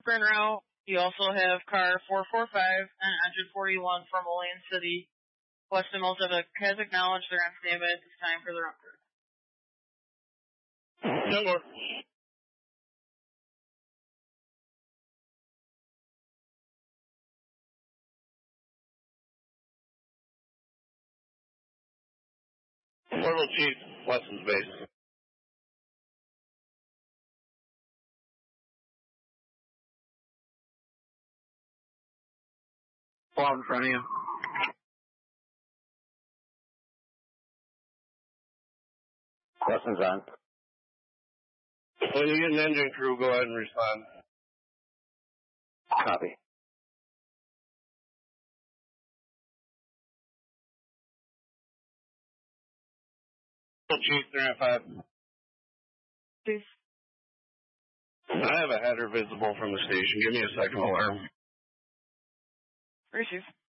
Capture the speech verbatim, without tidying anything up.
En route, you also have car four four five and engine forty-one from Olean City. Western Moldova has acknowledged they're on standby at this time for their upgrade. No more. Orbital Chief, Weston's base. Fall in front of you. Weston's on. When you get an engine crew, go ahead and respond. Copy. Chief, three nine five. Chief. I have a header visible from the station. Give me a second alarm. Three Chief.